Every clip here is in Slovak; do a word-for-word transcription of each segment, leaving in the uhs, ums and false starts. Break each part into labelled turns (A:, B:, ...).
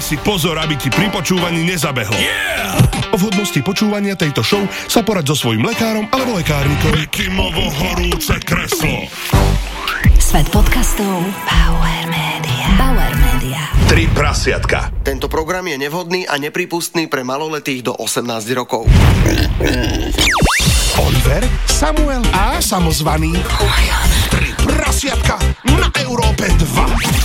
A: si pozor, aby ti pri počúvaní nezabehlo. Yeah! O vhodnosti počúvania tejto show sa poraď so svojím lekárom alebo lekárnikom. Mikimovo horúce kreslo.
B: Svet podcastov Power Media. Power Media.
A: Tri prasiatka.
C: Tento program je nevhodný a nepripustný pre maloletých do osemnásť rokov.
A: Oliver, Samuel a samozvaný Tri prasiatka na Európe dva.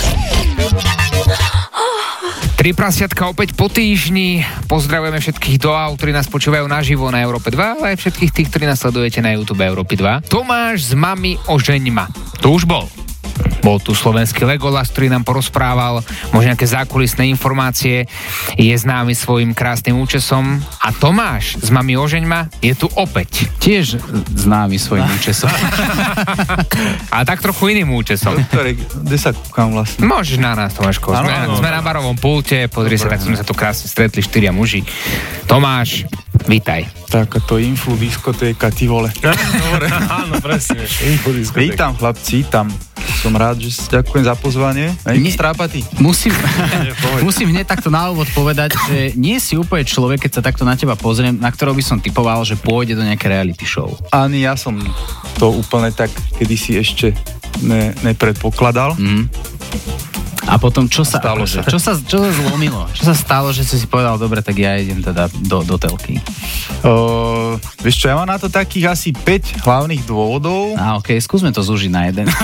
D: Tri prasiatka opäť po týždni. Pozdravujeme všetkých do aut, ktorí nás počúvajú naživo na Európe dva, ale aj všetkých tých, ktorí nás sledujete na YouTube Európy dva. Tomáš z Mami ožeňma. To už bol. Bol tu slovenský Legolas, ktorý nám porozprával možno nejaké zákulisné informácie. Je známy svojim krásnym účesom. A Tomáš z Mami ožeňma je tu opäť.
E: Tiež známy svojim účesom.
D: A tak trochu iným účesom.
E: Ktorý, kde sa kúkam vlastne?
D: Môžeš na nás, Tomáško. Sme, ano, sme na barovom pulte, pozri sa, tak sme sa tu krásne stretli, štyria muži. Tomáš, vítaj.
E: Takáto influ diskotéka, ty vole.
F: Dobre, áno, presne. Influ diskotéka.
E: Vítam, chlapci, vítam. Som rád, že si ďakujem za pozvanie. Nie, strápatý.
G: Musím, musím hneď takto na úvod povedať, že nie si úplne človek, keď sa takto na teba pozriem, na ktorého by som typoval, že pôjde do nejaké reality show.
E: Ani ja som to úplne tak kedysi ešte ne, nepredpokladal. Mm.
G: A potom čo sa
E: stalo sa?
G: Čo sa, čo sa zlomilo? Čo sa stalo, že si si povedal, dobre, tak ja idem teda do, do telky?
E: Uh, vieš čo, ja mám na to takých asi päť hlavných dôvodov.
G: A okej, okay, skúsme to zúžiť na jeden.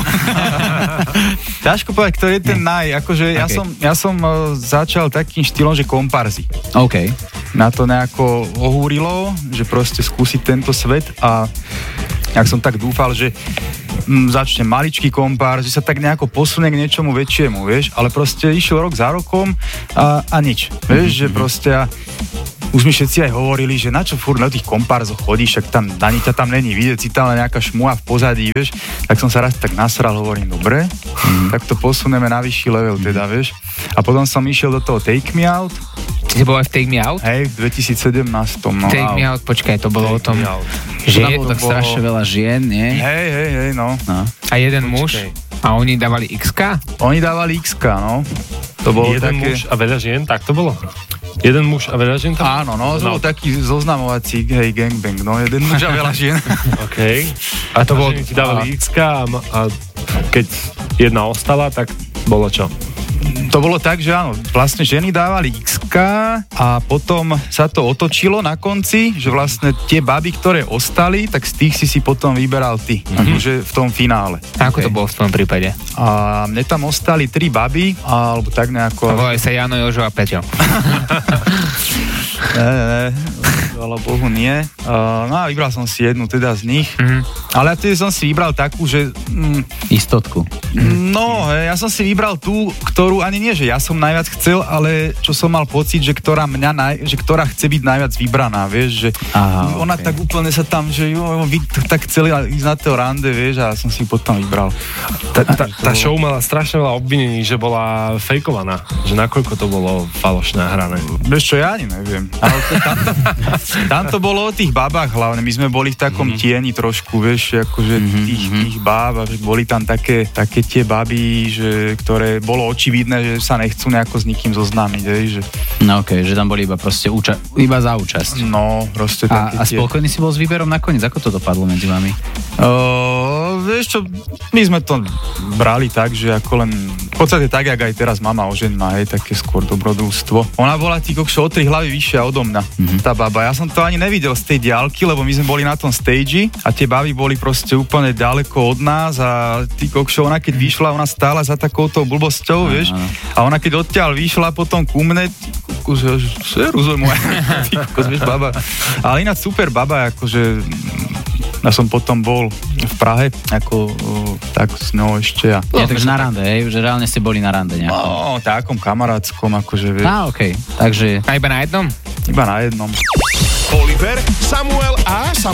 E: Ťažko povedať, ktorý je ten naj. Akože okay. ja som, ja som uh, začal takým štýlom, že komparzy.
G: OK.
E: Na to nejako ohúrilo, že proste skúsiť tento svet a jak som tak dúfal, že mm, začne maličký kompár, že sa tak nejako posunie k niečomu väčšiemu, vieš, ale proste išiel rok za rokom a, a nič, vieš, mm-hmm. že proste a už mi všetci aj hovorili, že na čo furt na tých kompárzoch chodíš, však tam ani ťa tam není vidieť, si tam nejaká šmuha v pozadí, vieš, tak som sa raz tak nasral, hovorím, dobre, mm-hmm. tak to posunieme na vyšší level teda, vieš, a potom som išiel do toho Take Me Out.
D: Ty si bol aj v Take Me Out?
E: Hej, v dvetisícsedemnásť. No,
D: Take Me Out, počkaj, to bolo Take o tom,
G: že je to tak bolo... strašne veľa žien, nie?
E: Hej, hej, hej, no. no.
D: A jeden počkej. muž? A oni dávali iks ká?
E: Oni dávali iks ká, no. To bolo
F: jeden
E: také...
F: muž a veľa žien, tak to bolo? Jeden muž a veľa žien tam?
E: Áno, no, to no. bol taký zoznamovací, hej, gangbang, no, jeden muž a veľa žien.
F: OK. A to a bolo... ti dávali iks ká a, a keď jedna ostala, tak bolo čo?
E: To bolo tak, že áno, vlastne ženy dávali iks ká a potom sa to otočilo na konci, že vlastne tie baby, ktoré ostali, tak z tých si si potom vyberal ty, mm-hmm. akože v tom finále.
D: A ako okay. to bolo v tom prípade?
E: A mne tam ostali tri baby, alebo tak nejako...
D: A volajú sa Jano, Jožo a Peťo.
E: Ne, ne, ne, ale Bohu nie. Uh, no a vybral som si jednu teda z nich, mm-hmm. ale ja tedy som si vybral takú, že... Mm,
G: Istotku.
E: No, hej, ja som si vybral tú, ktorú ani nie, že ja som najviac chcel, ale čo som mal pocit, že ktorá mňa naj, že ktorá chce byť najviac vybraná, vieš, že Aha, ona okay. tak úplne sa tam, že jo, vy tak chceli ísť na to rande, vieš, a som si potom vybral.
F: Tá, tá, tá show mala strašne veľa obvinení, že bola fejkovaná, že nakoľko to bolo falošné hrané.
E: Vieš čo, ja ani neviem. Ale to, tam, tam to bolo o tých babách hlavne, my sme boli v takom mm-hmm. tieni trošku, vieš, akože mm-hmm. tých, tých báb, boli tam také, také tie baby, že, ktoré bolo očividné, že sa nechcú nejako s nikým zoznámiť, že...
G: No okej, okay, že tam boli iba proste úča- iba za účasť.
E: No, proste také
G: A, a spokojný si bol s výberom nakoniec? Ako to dopadlo medzi vami?
E: Uh, vieš čo, my sme to brali tak, že ako len... V podstate tak, jak aj teraz mama ožená, hej, také skôr dobrodružstvo. Ona bola tí kokšo o tri hlavy vyššia odo mňa, mm-hmm. tá baba. Ja som to ani nevidel z tej diaľky, lebo my sme boli na tom stage a tie baby boli proste úplne ďaleko od nás a tí kokšo, ona keď vyšla, ona stála za takouto blbosťou, vieš, a ona keď odtiaľ vyšla potom ku mne, že seru zoj moja, ty kokos, vieš, baba. Ale ináč super baba, akože ja som potom bol v Prahe, ako tak s ňou ešte. A...
G: Ja, takže na rande, hej? Že reálne ste boli na rande nejakom.
E: No, takom kamarátskom, akože, vieš.
G: Á, okej, okay. Takže...
D: A iba na jednom?
E: Iba na jednom.
A: Oliver, Samuel a